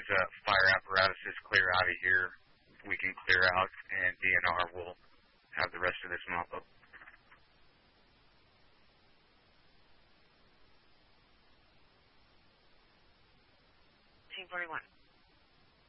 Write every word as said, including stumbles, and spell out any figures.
uh, fire apparatuses clear out of here, we can clear out, and D N R will have the rest of this mop up. Team forty-one.